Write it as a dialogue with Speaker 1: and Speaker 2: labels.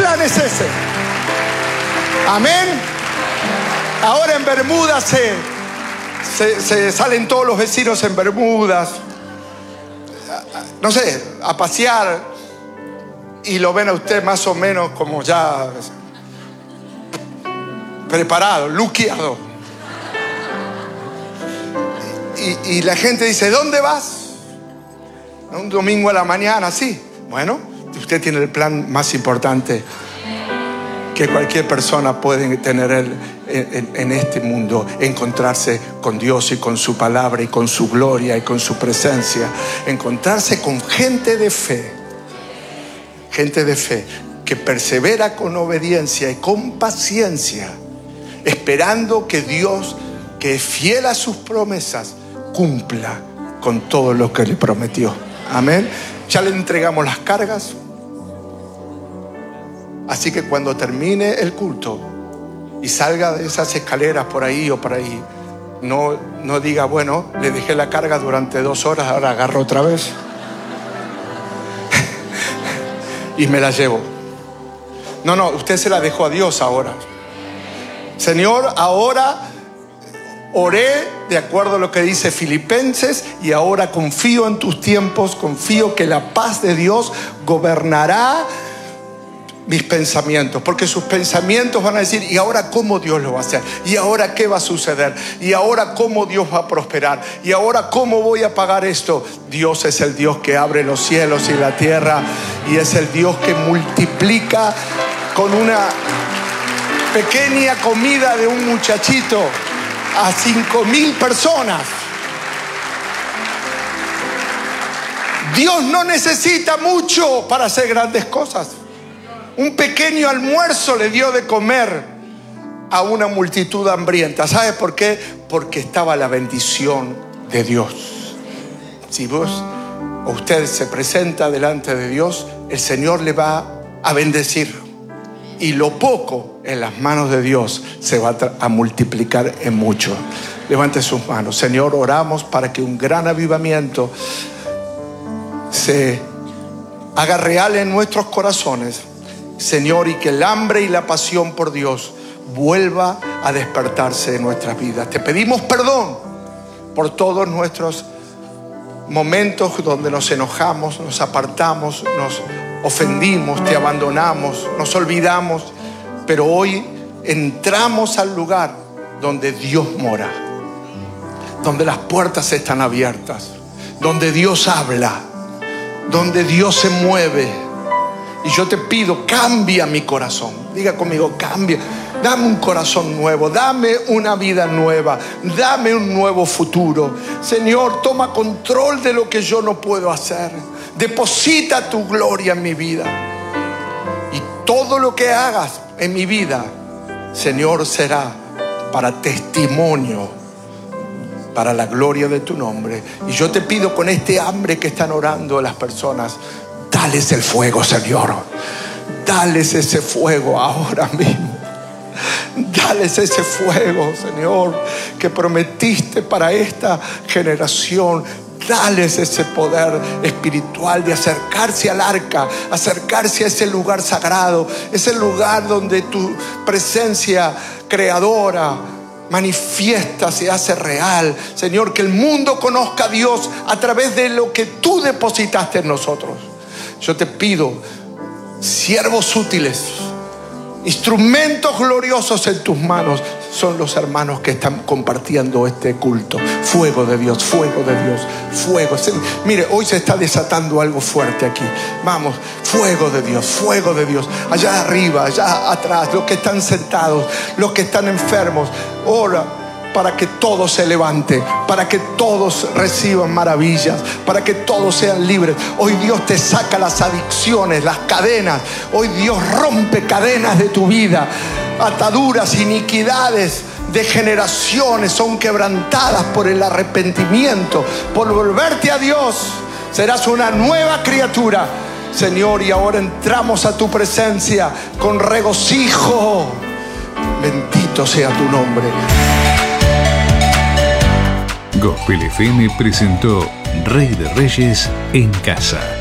Speaker 1: plan es ese. Amén. Ahora en Bermudas se salen todos los vecinos en Bermudas, no sé, a pasear, y lo ven a usted más o menos como ya preparado, luqueado. Y la gente dice, ¿dónde vas? Un domingo a la mañana, sí. Bueno, usted tiene el plan más importante que cualquier persona puede tener en este mundo: encontrarse con Dios y con su palabra y con su gloria y con su presencia. Encontrarse con gente de fe que persevera con obediencia y con paciencia, esperando que Dios, que es fiel a sus promesas, cumpla con todo lo que le prometió. Amén. Ya le entregamos las cargas. Así que cuando termine el culto y salga de esas escaleras por ahí o por ahí, no diga, bueno, le dejé la carga durante 2 horas, ahora agarro otra vez y me la llevo. No, usted se la dejó a Dios ahora. Señor, ahora oré de acuerdo a lo que dice Filipenses, y ahora confío en tus tiempos, confío que la paz de Dios gobernará mis pensamientos, porque sus pensamientos van a decir, ¿y ahora cómo Dios lo va a hacer? ¿Y ahora qué va a suceder? ¿Y ahora cómo Dios va a prosperar? ¿Y ahora cómo voy a pagar esto? Dios es el Dios que abre los cielos y la tierra, y es el Dios que multiplica con una pequeña comida de un muchachito a 5,000 personas. Dios no necesita mucho para hacer grandes cosas. Un pequeño almuerzo le dio de comer a una multitud hambrienta. ¿Sabe por qué? Porque estaba la bendición de Dios. Si vos o usted se presenta delante de Dios, el Señor le va a bendecir. Y lo poco en las manos de Dios se va a multiplicar en mucho. Levante sus manos. Señor, oramos para que un gran avivamiento se haga real en nuestros corazones, Señor, y que el hambre y la pasión por Dios vuelva a despertarse en nuestras vidas. Te pedimos perdón por todos nuestros momentos donde nos enojamos, nos apartamos, nos ofendimos, te abandonamos, nos olvidamos, pero hoy entramos al lugar donde Dios mora, donde las puertas están abiertas, donde Dios habla, donde Dios se mueve. Y yo te pido, cambia mi corazón. Diga conmigo, cambia. Dame un corazón nuevo, dame una vida nueva, dame un nuevo futuro. Señor, toma control de lo que yo no puedo hacer. Deposita tu gloria en mi vida. Y todo lo que hagas en mi vida, Señor, será para testimonio, para la gloria de tu nombre. Y yo te pido, con este hambre que están orando las personas, dales el fuego, Señor. Dales ese fuego ahora mismo. Dales ese fuego, Señor, que prometiste para esta generación. Dales ese poder espiritual de acercarse al arca, acercarse a ese lugar sagrado, ese lugar donde tu presencia creadora manifiesta, se hace real. Señor, que el mundo conozca a Dios a través de lo que tú depositaste en nosotros. Yo te pido, siervos útiles, instrumentos gloriosos en tus manos, son los hermanos que están compartiendo este culto. Fuego de Dios, fuego de Dios, fuego. Mire, hoy se está desatando algo fuerte aquí. Vamos, fuego de Dios, fuego de Dios. Allá arriba, allá atrás, los que están sentados, los que están enfermos. Ora para que todos se levanten, para que todos reciban maravillas, para que todos sean libres. Hoy Dios te saca las adicciones, las cadenas. Hoy Dios rompe cadenas de tu vida. Ataduras, iniquidades de generaciones son quebrantadas por el arrepentimiento, por volverte a Dios. Serás una nueva criatura, Señor, y ahora entramos a tu presencia con regocijo. Bendito sea tu nombre.
Speaker 2: Gospel FM presentó Rey de Reyes en Casa.